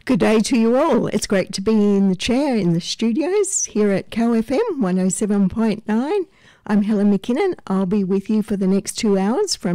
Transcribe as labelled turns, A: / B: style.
A: Good day to you all. It's great to be in the chair in the studios here at KOFM 107.9. I'm Helen McKinnon. I'll be with you for the next 2 hours from